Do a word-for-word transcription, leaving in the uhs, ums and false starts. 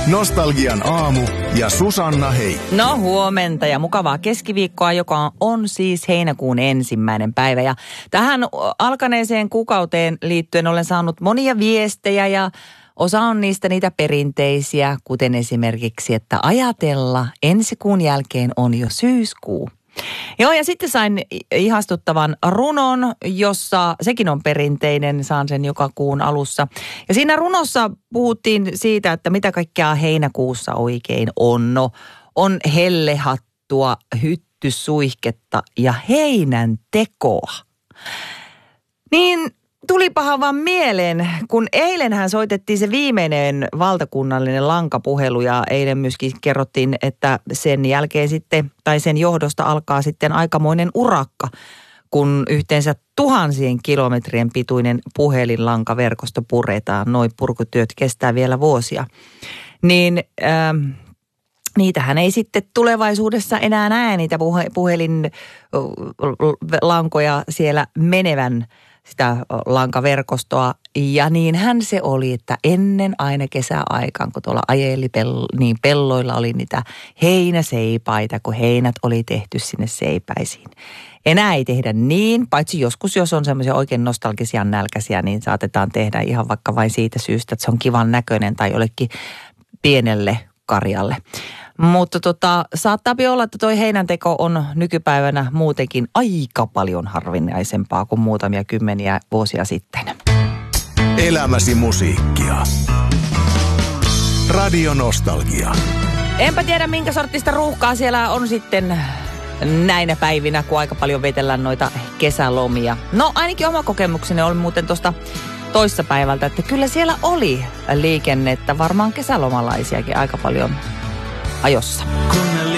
Nostalgian aamu ja Susanna Heikki. No huomenta ja mukavaa keskiviikkoa, joka on siis heinäkuun ensimmäinen päivä. Ja tähän alkaneeseen kuukauteen liittyen olen saanut monia viestejä ja osa on niistä niitä perinteisiä, kuten esimerkiksi, että ajatella ensi kuun jälkeen on jo syyskuu. Joo, ja sitten sain ihastuttavan runon, jossa sekin on perinteinen, saan sen joka kuun alussa. Ja siinä runossa puhuttiin siitä, että mitä kaikkea heinäkuussa oikein on. No, on hellehattua, hyttysuihketta ja heinän tekoa. Niin tulipahan vaan mieleen, kun eilenhän soitettiin se viimeinen valtakunnallinen lankapuhelu ja eilen myöskin kerrottiin, että sen jälkeen sitten, tai sen johdosta alkaa sitten aikamoinen urakka, kun yhteensä tuhansien kilometrien pituinen puhelinlankaverkosto puretaan. Noi purkutyöt kestää vielä vuosia. Niin ähm, niitähän ei sitten tulevaisuudessa enää näe niitä puhe- puhelinlankoja siellä menevän sitä lankaverkostoa. Ja niinhän se oli, että ennen aina kesäaikaan, kun tuolla ajeli pello, niin pelloilla oli niitä heinäseipaita, kun heinät oli tehty sinne seipäisiin. Enää ei tehdä niin, paitsi joskus, jos on semmoisia oikein nostalgisia nälkäisiä, niin saatetaan tehdä ihan vaikka vain siitä syystä, että se on kivan näköinen tai jollekin pienelle karjalle. Mutta tota, saattaa olla, että toi heinänteko on nykypäivänä muutenkin aika paljon harvinaisempaa kuin muutamia kymmeniä vuosia sitten. Elämäsi musiikkia. Radio Nostalgia. Enpä tiedä, minkä sortista ruuhkaa siellä on sitten näinä päivinä, kun aika paljon vetellään noita kesälomia. No ainakin oma kokemukseni oli muuten tuosta toissapäivältä, että kyllä siellä oli liikennettä, varmaan kesälomalaisiakin aika paljon ajossa. Kun